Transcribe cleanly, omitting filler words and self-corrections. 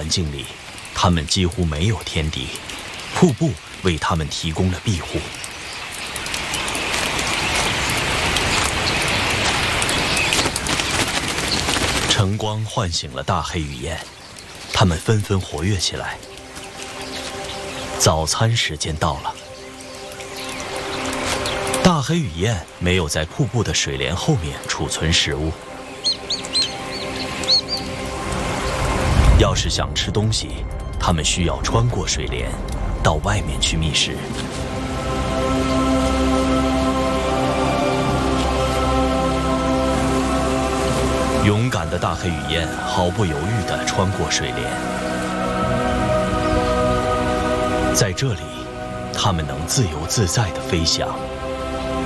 环境里，它们几乎没有天敌，瀑布为它们提供了庇护。晨光唤醒了大黑羽雁，它们纷纷活跃起来。早餐时间到了。大黑羽雁没有在瀑布的水帘后面储存食物。要是想吃东西，它们需要穿过水帘，到外面去觅食。勇敢的大黑羽雁毫不犹豫地穿过水帘，在这里，它们能自由自在地飞翔。